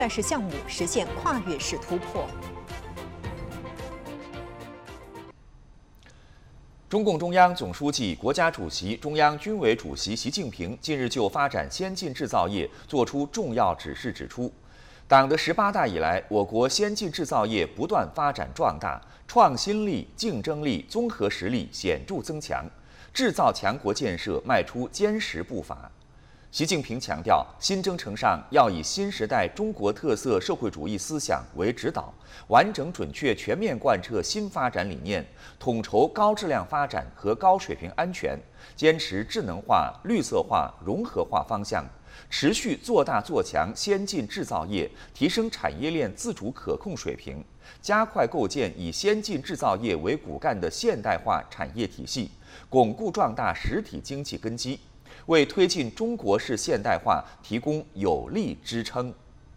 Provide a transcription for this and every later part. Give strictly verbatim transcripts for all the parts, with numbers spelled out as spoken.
但是项目实现跨越式突破。 中共中央总书记、国家主席、中央军委主席习近平近日就发展先进制造业作出重要指示，指出，党的十八大以来，我国先进制造业不断发展壮大，创新力、竞争力、综合实力显著增强，制造强国建设迈出坚实步伐。习近平强调，新征程上要以新时代中国特色社会主义思想为指导，完整准确全面贯彻新发展理念，统筹高质量发展和高水平安全，坚持智能化、绿色化、融合化方向，持续做大做强先进制造业，提升产业链自主可控水平，加快构建以先进制造业为骨干的现代化产业体系，巩固壮大实体经济根基，为推进中国式现代化提供有力支撑。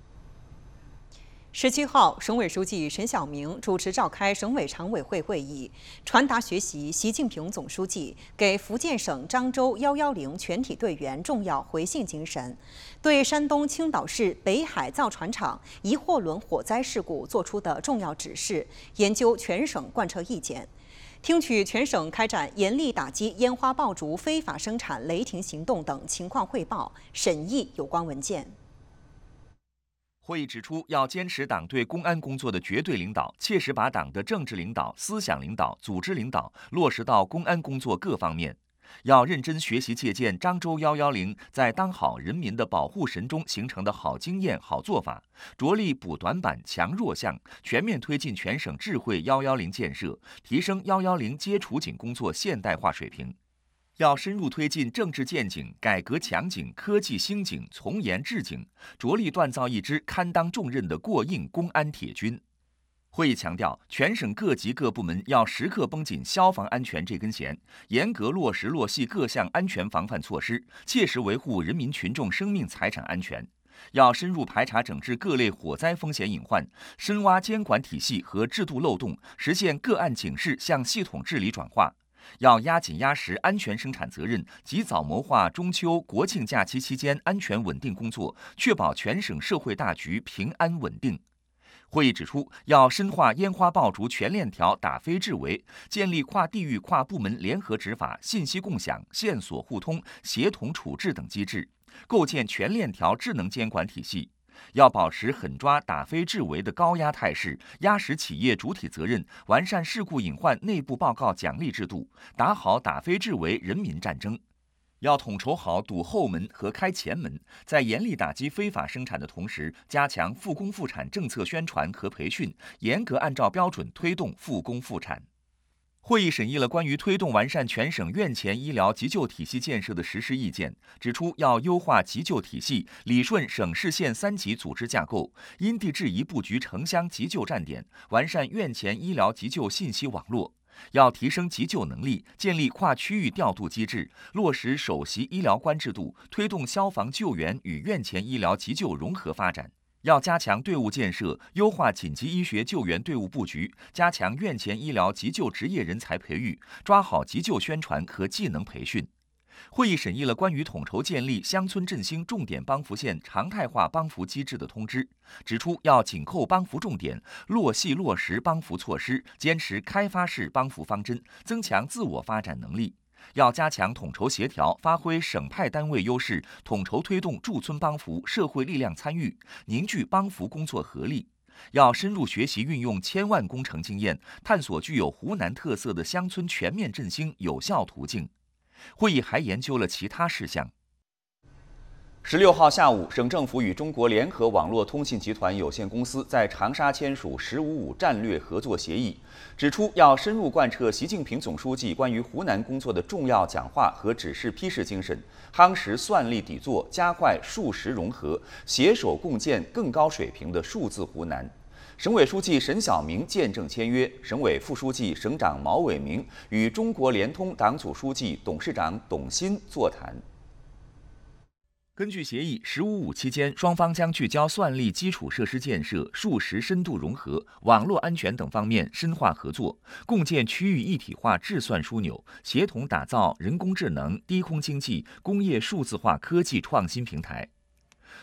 十七号，省委书记沈晓明主持召开省委常委会会议，传达学习习近平总书记给福建省漳州一一零全体队员重要回信精神，对山东青岛市北海造船厂一货轮火灾事故作出的重要指示，研究全省贯彻意见。听取全省开展严厉打击烟花爆竹非法生产雷霆行动等情况汇报，审议有关文件。 会议指出，要坚持党对公安工作的绝对领导，切实把党的政治领导、思想领导、组织领导落实到公安工作各方面。要认真学习借鉴漳州一一零在当好人民的保护神中形成的好经验、好做法，着力补短板、强弱项，全面推进全省智慧一一零建设，提升一一零接处警工作现代化水平。要深入推进政治建警、改革强警、科技兴警、从严治警，着力锻造一支堪当重任的过硬公安铁军。会议强调，全省各级各部门要时刻绷紧消防安全这根弦，严格落实落细各项安全防范措施，切实维护人民群众生命财产安全。要深入排查整治各类火灾风险隐患，深挖监管体系和制度漏洞，实现个案警示向系统治理转化。要压紧压实安全生产责任，及早谋划中秋、国庆假期期间安全稳定工作，确保全省社会大局平安稳定。会议指出，要深化烟花爆竹全链条打非治围，建立跨地域、跨部门联合执法、信息共享、线索互通、协同处置等机制，构建全链条智能监管体系。要保持狠抓打非治围的高压态势，压实企业主体责任，完善事故隐患内部报告奖励制度，打好打非治围人民战争。要统筹好堵后门和开前门，在严厉打击非法生产的同时，加强复工复产政策宣传和培训，严格按照标准推动复工复产。会议审议了关于推动完善全省院前医疗急救体系建设的实施意见，指出要优化急救体系，理顺省市县三级组织架构，因地制宜布局城乡急救站点，完善院前医疗急救信息网络。要提升急救能力，建立跨区域调度机制，落实首席医疗官制度，推动消防救援与院前医疗急救融合发展。要加强队伍建设，优化紧急医学救援队伍布局，加强院前医疗急救职业人才培育，抓好急救宣传和技能培训。会议审议了关于统筹建立乡村振兴重点帮扶县常态化帮扶机制的通知，指出要紧扣帮扶重点，落细落实帮扶措施，坚持开发式帮扶方针，增强自我发展能力。要加强统筹协调，发挥省派单位优势，统筹推动驻村帮扶社会力量参与，凝聚帮扶工作合力。要深入学习运用千万工程经验，探索具有湖南特色的乡村全面振兴有效途径。会议还研究了其他事项。十六号下午，省政府与中国联合网络通信集团有限公司在长沙签署“十五五”战略合作协议，指出要深入贯彻习近平总书记关于湖南工作的重要讲话和指示批示精神，夯实算力底座，加快数实融合，携手共建更高水平的数字湖南。省委书记沈晓明见证签约，省委副书记、省长毛伟明与中国联通党组书记、董事长董鑫座谈。根据协议，“十五五”期间，双方将聚焦算力基础设施建设、数实深度融合、网络安全等方面深化合作，共建区域一体化智算枢纽，协同打造人工智能、低空经济、工业数字化科技创新平台。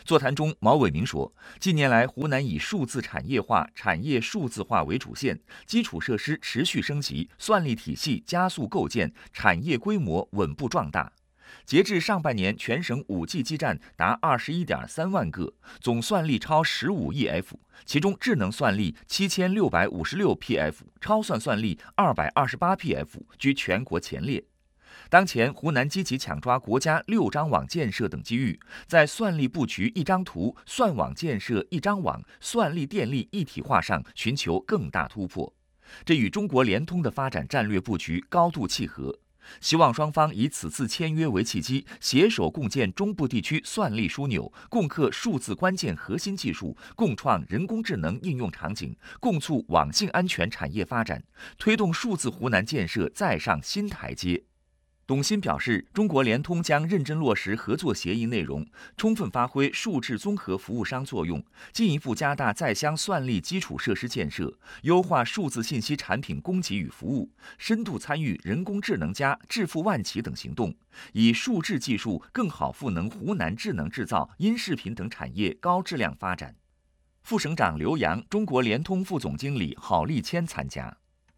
座谈中，毛伟明说，近年来湖南以数字产业化、产业数字化为主线，基础设施持续升级，算力体系加速构建，产业规模稳步壮大。截至上半年，全省 五 G 基站达 二十一点三万个，总算力超十五亿 F， 其中智能算力七千六百五十六 P F， 超算算力二百二十八 P F， 居全国前列。当前，湖南积极抢抓国家六张网建设等机遇，在算力布局一张图、算网建设一张网、算力电力一体化上寻求更大突破，这与中国联通的发展战略布局高度契合。希望双方以此次签约为契机，携手共建中部地区算力枢纽，共克数字关键核心技术，共创人工智能应用场景，共促网信安全产业发展，推动数字湖南建设再上新台阶。董欣表示，中国联通将认真落实合作协议内容，充分发挥数智综合服务商作用，进一步加大在乡算力基础设施建设，优化数字信息产品供给与服务，深度参与人工智能加致富万企等行动，以数智技术更好赋能湖南智能制造、音视频等产业高质量发展。副省长刘洋、中国联通副总经理郝立谦参加。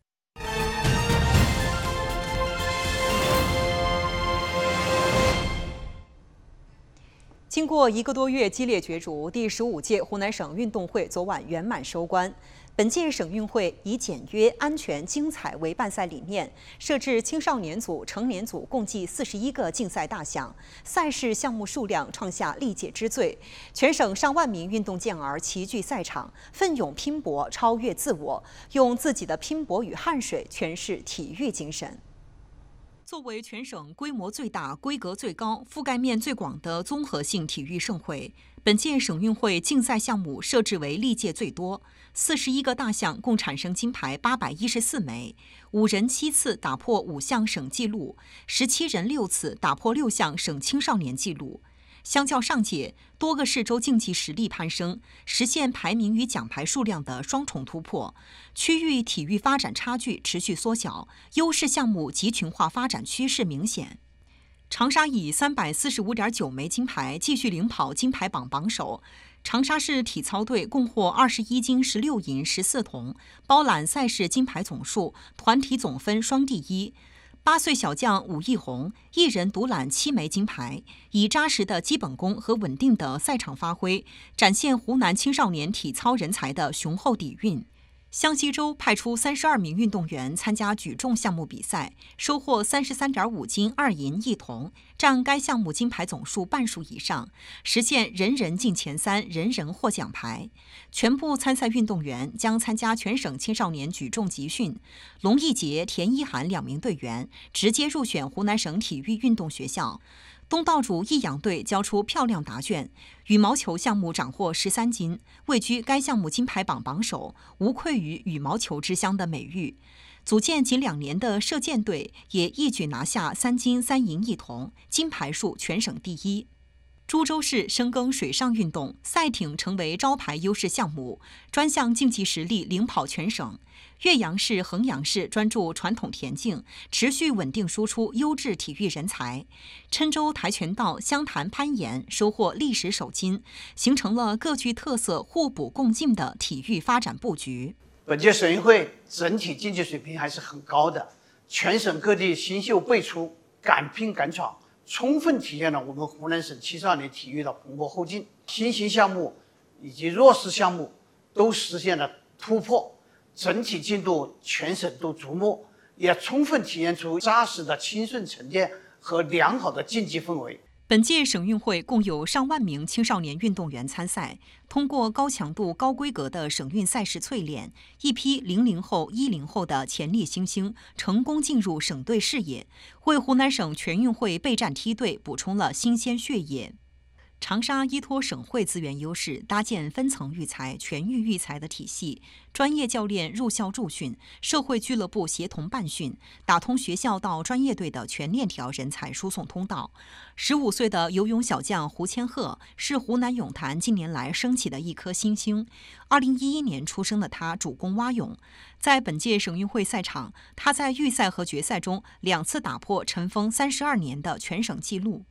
经过一个多月激烈角逐，第十五届湖南省运动会昨晚圆满收官。本届省运会以简约、安全、精彩为办赛理念，设置青少年组、成年组共计四十一个竞赛大项，赛事项目数量创下历届之最。全省上万名运动健儿齐聚赛场，奋勇拼搏，超越自我，用自己的拼搏与汗水诠释体育精神。作为全省规模最大、规格最高、覆盖面最广的综合性体育盛会，本届省运会竞赛项目设置为历届最多，四十一个大项共产生金牌八百一十四枚，五人七次打破五项省纪录，十七人六次打破六项省青少年纪录。相较上届，多个市州竞技实力攀升，实现排名与奖牌数量的双重突破，区域体育发展差距持续缩小，优势项目集群化发展趋势明显。长沙以三百四十五点九枚金牌继续领跑金牌榜榜首，长沙市体操队共获二十一金十六银十四铜，包揽赛事金牌总数、团体总分双第一。八岁小将武艺红一人独揽七枚金牌，以扎实的基本功和稳定的赛场发挥，展现湖南青少年体操人才的雄厚底蕴。湘西州派出三十二名运动员参加举重项目比赛，收获三十三点五金二银一铜，占该项目金牌总数半数以上，实现人人进前三，人人获奖牌。全部参赛运动员将参加全省青少年举重集训。龙一杰、田一涵两名队员直接入选湖南省体育运动学校。东道主益阳队交出漂亮答卷，羽毛球项目斩获十三金，位居该项目金牌榜榜首，无愧于羽毛球之乡的美誉。组建仅两年的射箭队也一举拿下三金三银一铜，金牌数全省第一。株洲市深耕水上运动，赛艇成为招牌优势项目，专项竞技实力领跑全省。岳阳市、衡阳市专注传统田径，持续稳定输出优质体育人才。郴州跆拳道、湘潭攀岩收获历史首金，形成了各具特色、互补共进的体育发展布局。 本届省运会整体竞技水平还是很高的，全省各地新秀辈出，敢拼敢闯，充分体现了我们湖南省青少年体育的蓬勃后劲。新型项目以及弱势项目都实现了突破，整体进度全省都瞩目，也充分体现出扎实的青训沉淀和良好的竞技氛围。 本届省运会共有上万名青少年运动员参赛，通过高强度、高规格的省运赛事淬炼，一批零零后、一零后的潜力新星成功进入省队视野，为湖南省全运会备战梯队补充了新鲜血液。长沙依托省会资源优势，搭建分层育才、全域育才的体系，专业教练入校助训，社会俱乐部协同办训，打通学校到专业队的全链条人才输送通道。十五岁的游泳小将胡千鹤是湖南泳坛近年来升起的一颗新星。二零一一年出生的他主攻蛙泳，在本届省运会赛场，他在预赛和决赛中两次打破尘封三十二年的全省纪录。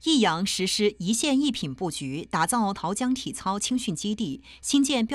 益阳实施一县一品布局，打造桃江体操青训基地，新建标